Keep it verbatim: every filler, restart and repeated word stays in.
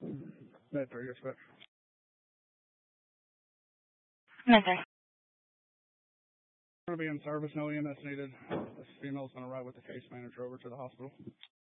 That's very good, but. Nothing. Going to be in service, no E M S needed. This female's going to ride with the case manager over to the hospital.